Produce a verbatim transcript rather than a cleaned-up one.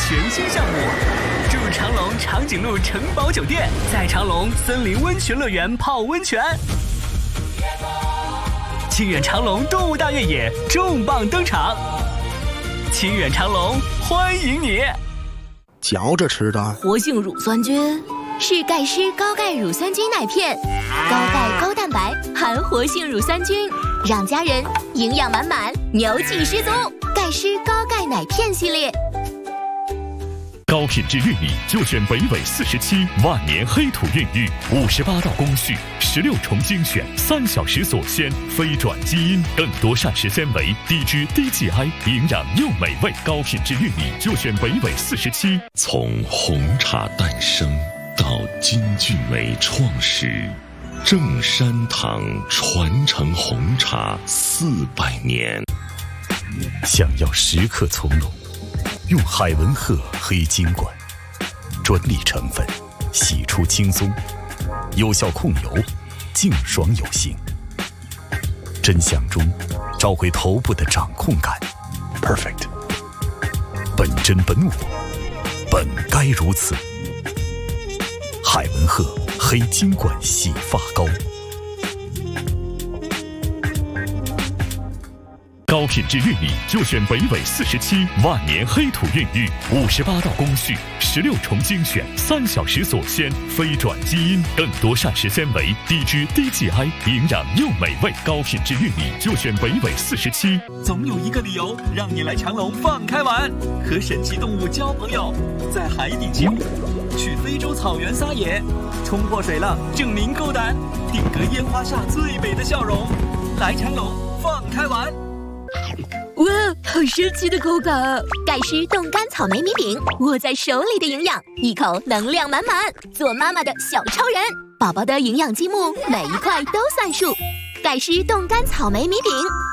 全新项目，住长隆长颈鹿城堡酒店，在长隆森林温泉乐园泡温泉。清远长隆动物大越野重磅登场，清远长隆欢迎你。 嚼着吃的活性乳酸菌是钙湿高钙乳酸菌奶片，高钙高蛋白含活性乳酸菌，让家人营养满满，牛气十足。钙湿高钙奶片系列， 高品质玉米就选北纬四十七万年黑土孕育，五十八道工序，十六重精选，三小时锁鲜，非转基因，更多膳食纤维，低脂低 G I， 营养又美味。高品质玉米就选北纬四十七。 从红茶诞生到金骏眉创始，正山堂传承红茶四百年。 想要时刻从容，用海文赫黑金管，专利成分，洗出轻松，有效控油，净爽有型。真相中找回头部的掌控感 ，perfect。本真本我，本该如此。海文赫黑金管洗发膏。高品质玉米就选北纬四十七万年黑土孕育，五十八道工序，十六重精选，三小时锁鲜，非转基因，更多膳食纤维，低脂低 G I， 营养又美味。高品质玉米就选北纬四十七。 总有一个理由让你来长隆放开玩，和神奇动物交朋友，在海底起舞，去非洲草原撒野，冲破水浪证明够胆，定格烟花下最美的笑容。来长隆放开玩。 哇，好神奇的口感！钙湿冻干草莓米饼，握在手里的营养，一口能量满满。做妈妈的小超人，宝宝的营养积木每一块都算数。钙湿冻干草莓米饼。